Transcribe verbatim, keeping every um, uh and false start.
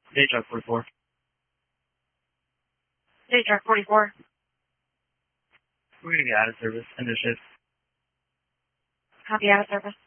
Day truck forty-four. Day truck forty-four. We're going to get out of service. End of shift. Copy, out of service.